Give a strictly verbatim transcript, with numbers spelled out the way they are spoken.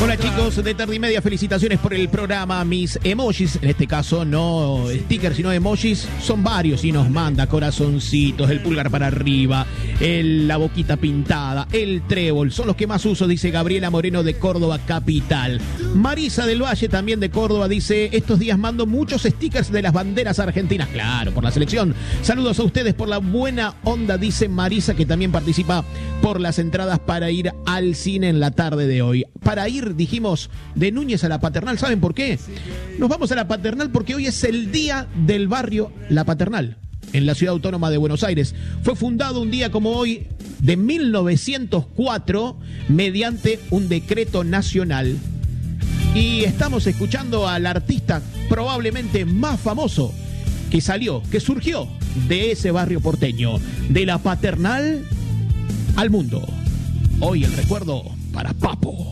Hola chicos de Tarde y Media, felicitaciones por el programa. Mis emojis, en este caso no stickers sino emojis, son varios y nos manda corazoncitos, el pulgar para arriba, el, la boquita pintada, el trébol, son los que más uso, dice Gabriela Moreno de Córdoba capital. Marisa del Valle también de Córdoba dice, estos días mando muchos stickers de las banderas argentinas, claro, por la selección. Saludos a ustedes por la buena onda, dice Marisa, que también participa por las entradas para ir al cine en la tarde de hoy. Para ir, dijimos, de Núñez a la Paternal. ¿Saben por qué? Nos vamos a la Paternal porque hoy es el día del barrio La Paternal, en la Ciudad Autónoma de Buenos Aires. Fue fundado un día como hoy de mil novecientos cuatro mediante un decreto nacional. Y estamos escuchando al artista probablemente más famoso que salió, que surgió de ese barrio porteño, de La Paternal al mundo. Hoy el recuerdo para Papo.